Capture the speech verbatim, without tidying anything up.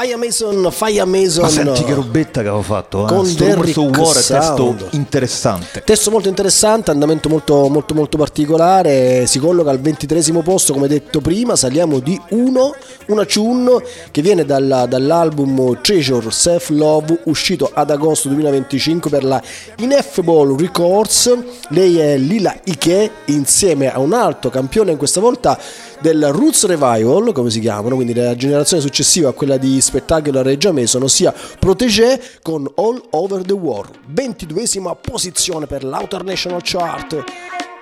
Fire Mason, Fire Mason. Ma senti che robetta che avevo fatto, eh? Con Sto Derrick Rumors of War è Sound. testo interessante. Testo molto interessante, andamento molto molto molto particolare, si colloca al ventitreesimo posto come detto prima, saliamo di uno, una Chun che viene dalla, dall'album Treasure Self Love uscito ad agosto duemilaventicinque per la Ineffable Records. Lei è Lila Ike insieme a un altro campione, in questa volta del Roots Revival, come si chiamano, quindi della generazione successiva a quella di Spectacular Reggia Mason, ossia Protégé con All Over the World, ventiduesima posizione per l'Outer National Chart.